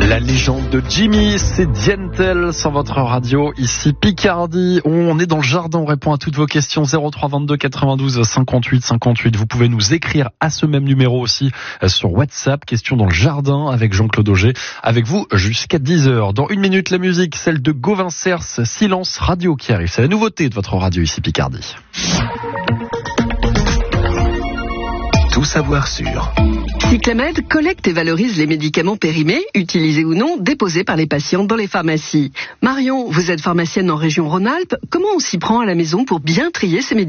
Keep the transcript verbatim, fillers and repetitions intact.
La légende de Jimmy, c'est Dientel sur votre radio, ici Picardie. On est dans le jardin, on répond à toutes vos questions. zéro trois vingt-deux quatre-vingt-douze cinquante-huit cinquante-huit. Vous pouvez nous écrire à ce même numéro aussi sur WhatsApp. Question dans le jardin avec Jean-Claude Auger. Avec vous jusqu'à dix heures. Dans une minute, la musique, celle de Gauvin Cers, Silence Radio qui arrive. C'est la nouveauté de votre radio ici Picardie. Tout savoir sur Cyclamed collecte et valorise les médicaments périmés, utilisés ou non, déposés par les patients dans les pharmacies. Marion, vous êtes pharmacienne en région Rhône-Alpes. Comment on s'y prend à la maison pour bien trier ces médicaments ?